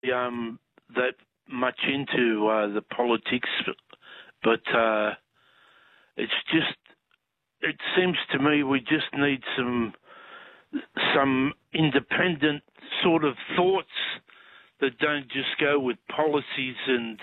that much into the politics, but it's just, it seems to me we just need some independent sort of thoughts that don't just go with policies and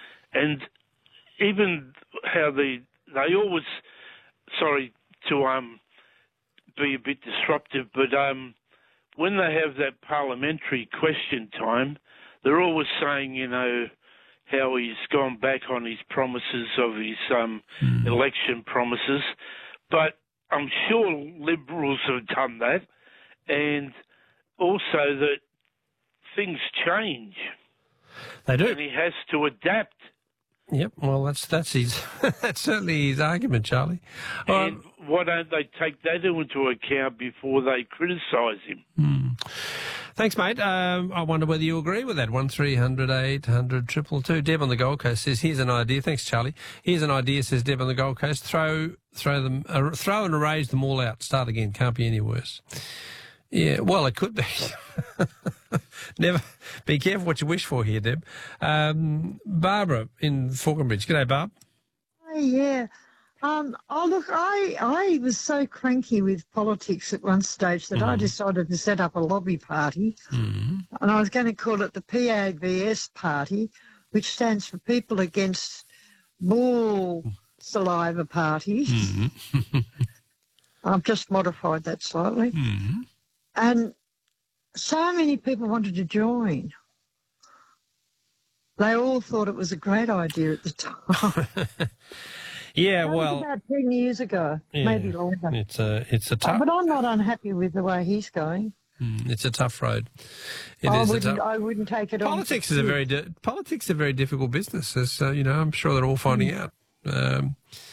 even how they always, sorry to be a bit disruptive, but when they have that parliamentary question time, they're always saying, you know, how he's gone back on his promises of his election promises. But I'm sure Liberals have done that, and also that things change. They do. And he has to adapt. Yep, well, that's his, that's certainly his argument, Charlie. And why don't they take that into account before they criticise him? Thanks, mate. I wonder whether you agree with that. 1300 800 222. Deb on the Gold Coast says, here's an idea. Thanks, Charlie. Here's an idea, says Deb on the Gold Coast. Throw and erase them all out. Start again. Can't be any worse. Yeah, well, it could be. Never. Be careful what you wish for here, Deb. Barbara in Falconbridge. G'day, Barb. Oh, yeah. Look, I was so cranky with politics at one stage that I decided to set up a lobby party, and I was going to call it the PAVS Party, which stands for People Against Ball Saliva Parties. I've just modified that slightly. And so many people wanted to join. They all thought it was a great idea at the time. Yeah, that well, was about 10 years ago, maybe longer. It's a tough. But I'm not unhappy with the way he's going. It's a tough road. I wouldn't take it on. Politics is a very difficult business, as you know. I'm sure they're all finding out. Yeah.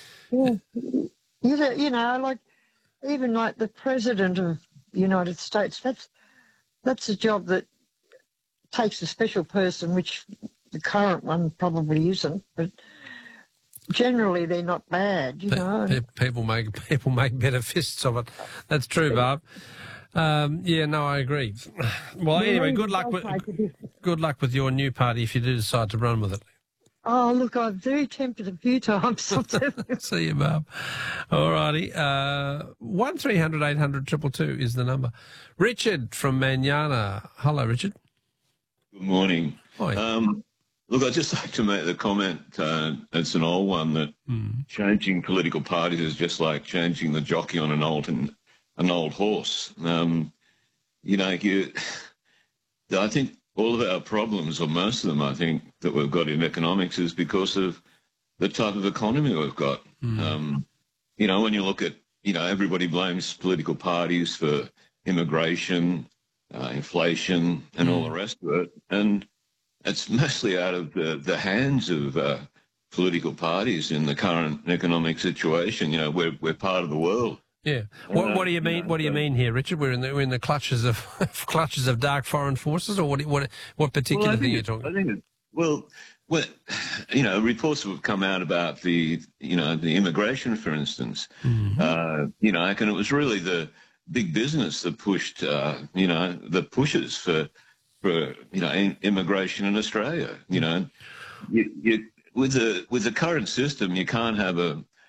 You know, like even like the president of the United States. That's a job that takes a special person, which the current one probably isn't, but generally they're not bad, you know. People make better fists of it. That's true, Barb. Yeah, no, I agree. Well, anyway, good luck with your new party if you do decide to run with it. Oh, look, I'm very tempted a few times. See you, Barb. All righty. 1300 800 222 is the number. Richard from Manana. Hello, Richard. Good morning. Hi. Look, I'd just like to make the comment, it's an old one, that changing political parties is just like changing the jockey on an old horse. You know, I think all of our problems, or most of them, I think, that we've got in economics is because of the type of economy we've got. You know, when you look at, you know, everybody blames political parties for immigration, inflation, and all the rest of it. And it's mostly out of the hands of political parties in the current economic situation. You know, we're part of the world. Yeah. What do you mean? What do you mean here, Richard? We're in the clutches of dark foreign forces, or what particular thing are you talking? I think well, you know, reports have come out about the immigration, for instance. You know, and it was really the big business that pushed, the pushes for immigration in Australia. You know, you with the current system, you can't have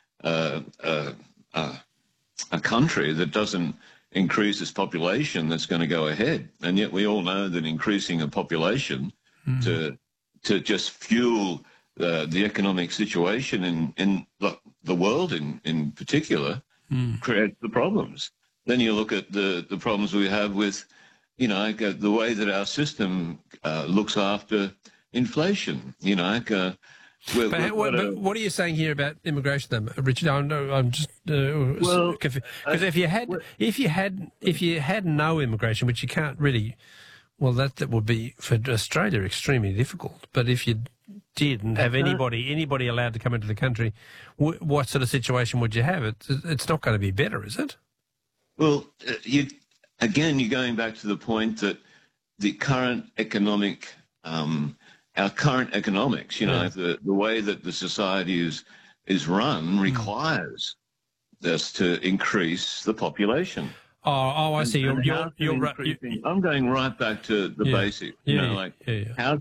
a country that doesn't increase its population that's going to go ahead. And yet we all know that increasing a population to just fuel the economic situation in the world in particular creates the problems. Then you look at the problems we have with, you know, the way that our system looks after inflation, you know. What are you saying here about immigration, then, Richard? I'm just because if you had no immigration, which you can't really, well, that would be for Australia extremely difficult. But if you didn't have anybody allowed to come into the country, what sort of situation would you have? It's not going to be better, is it? Well, you're going back to the point that the current economic. Our current economics, you know, the way that the society is run requires us to increase the population. I see. I'm going right back to the basic. How